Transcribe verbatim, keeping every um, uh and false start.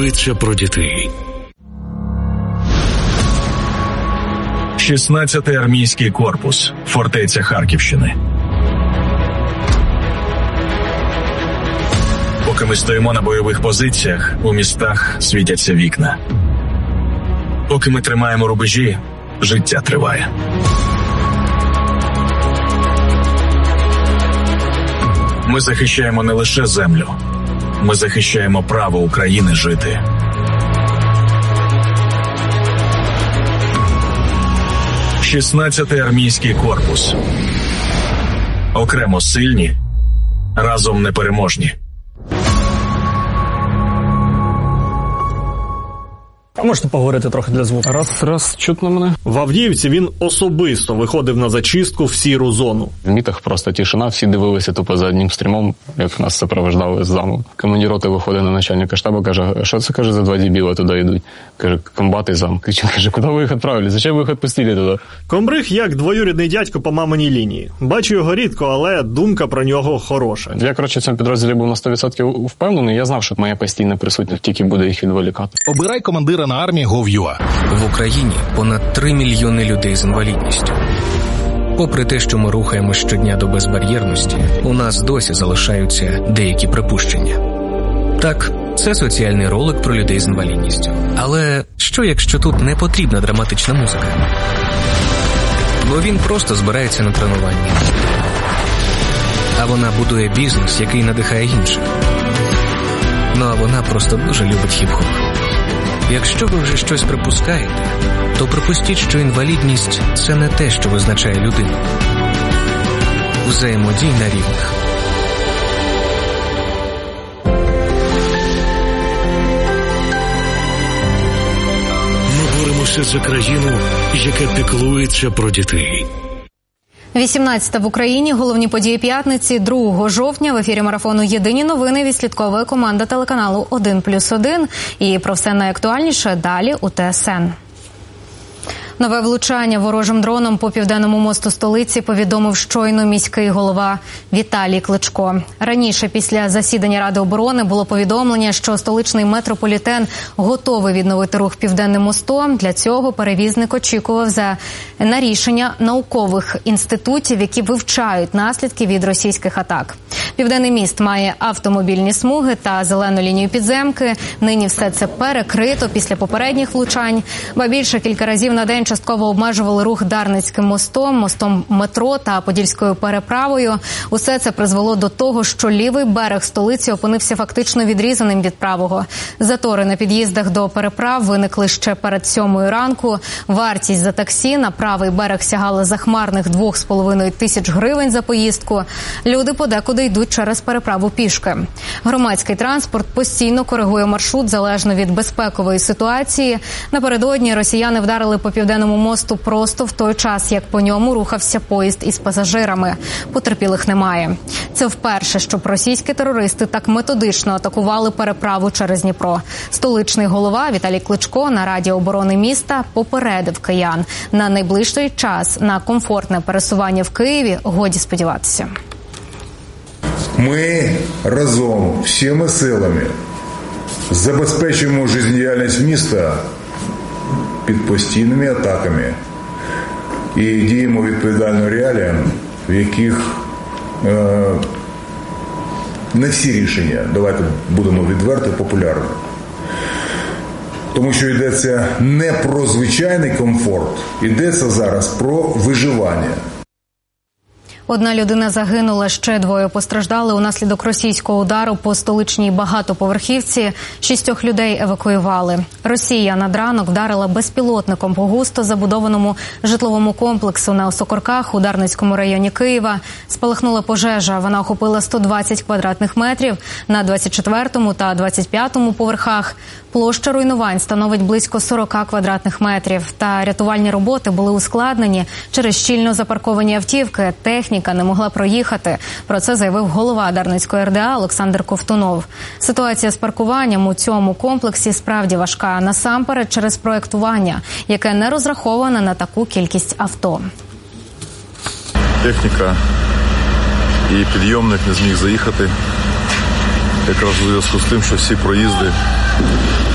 піклується про дітей. шістнадцятий армійський корпус, фортеця Харківщини. Поки ми стоїмо на бойових позиціях, у містах світяться вікна. Поки ми тримаємо рубежі, життя триває. Ми захищаємо не лише землю. Ми захищаємо право України жити. шістнадцятий армійський корпус. Окремо сильні, разом непереможні. А можете поговорити трохи для звуку? Раз, раз, чутно мене. В Авдіївці він особисто виходив на зачистку в сіру зону. В мітах просто тишина, всі дивилися тупо за одним стрімом, як нас супроводжали з заму. Командир роти виходить на начальника штабу, каже, що це, каже, за два дебіла туди йдуть? Каже, комбат і зам. Кричить, каже, куди ви їх відправили? Зачем ви їх відпустили туди? Комбриг як двоюрідний дядько по маминій лінії. Бачу його рідко, але думка про нього хороша. Я, коротше, в цьому підрозділі був на сто відсотків впевнений, я знав, що моя постійна присутність тільки буде їх відволікати. Обирай командира на армії гов точка ю а. В Україні понад три мільйони людей з інвалідністю. Попри те, що ми рухаємось щодня до безбар'єрності, у нас досі залишаються деякі припущення. Так, це соціальний ролик про людей з інвалідністю. Але що, якщо тут не потрібна драматична музика? Бо він просто збирається на тренування. А вона будує бізнес, який надихає інших. Ну а вона просто дуже любить хіп-хоп. Якщо ви вже щось припускаєте, то припустіть, що інвалідність – це не те, що визначає людину. Взаємодій на рівних. Ми боремося за країну, яка піклується про дітей. вісімнадцята в Україні. Головні події п'ятниці. другого жовтня в ефірі марафону «Єдині новини» відслідковує команда телеканалу один плюс один. І про все найактуальніше далі у Те Ес Ен. Нове влучання ворожим дроном по Південному мосту столиці повідомив щойно міський голова Віталій Кличко. Раніше, після засідання Ради оборони, було повідомлення, що столичний метрополітен готовий відновити рух Південним мостом. Для цього перевізник очікував за на рішення наукових інститутів, які вивчають наслідки від російських атак. Південний міст має автомобільні смуги та зелену лінію підземки. Нині все це перекрито після попередніх влучань. Ба більше, кілька разів на день частково обмежували рух Дарницьким мостом, мостом метро та Подільською переправою. Усе це призвело до того, що лівий берег столиці опинився фактично відрізаним від правого. Затори на під'їздах до переправ виникли ще перед сьомою ранку. Вартість за таксі на правий берег сягала захмарних двох з половиною тисяч гривень за поїздку. Люди подекуди йдуть через переправу пішки. Громадський транспорт постійно коригує маршрут залежно від безпекової ситуації. Напередодні росіяни вдарили по Південному мосту просто в той час, як по ньому рухався поїзд із пасажирами. Потерпілих немає. Це вперше, щоб російські терористи так методично атакували переправу через Дніпро. Столичний голова Віталій Кличко на Раді оборони міста попередив киян. На найближчий час на комфортне пересування в Києві годі сподіватися. Ми разом, всіми силами забезпечуємо життєдіяльність міста під постійними атаками і діємо відповідально реаліям, в яких е, не всі рішення, давайте будемо відверто, популярні. Тому що йдеться не про звичайний комфорт, йдеться зараз про виживання. Одна людина загинула, ще двоє постраждали унаслідок російського удару по столичній багатоповерхівці. Шістьох людей евакуювали. Росія над ранок вдарила безпілотником по густо забудованому житловому комплексу на Осокорках у Дарницькому районі Києва. Спалахнула пожежа. Вона охопила сто двадцять квадратних метрів на двадцять четвертому та двадцять п'ятому поверхах. Площа руйнувань становить близько сорок квадратних метрів. Та рятувальні роботи були ускладнені через щільно запарковані автівки. Техніка не могла проїхати. Про це заявив голова Дарницької ер де а Олександр Ковтунов. Ситуація з паркуванням у цьому комплексі справді важка. Насамперед через проєктування, яке не розраховане на таку кількість авто. Техніка і підйомник не зміг заїхати. Якраз у зв'язку з тим, що всі проїзди